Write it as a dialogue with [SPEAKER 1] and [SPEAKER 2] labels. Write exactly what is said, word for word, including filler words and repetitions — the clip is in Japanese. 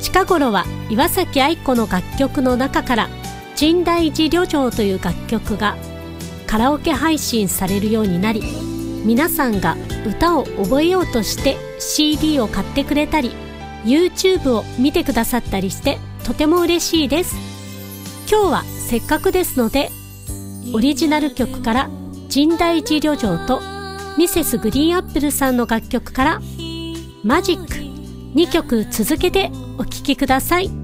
[SPEAKER 1] 近頃は岩崎愛子の楽曲の中から深大寺旅情という楽曲がカラオケ配信されるようになり、皆さんが歌を覚えようとして シーディー を買ってくれたり YouTube を見てくださったりしてとても嬉しいです。今日はせっかくですのでオリジナル曲から深大寺旅情とミセスグリーンアップルさんの楽曲からマジックにきょく続けてお聴きください。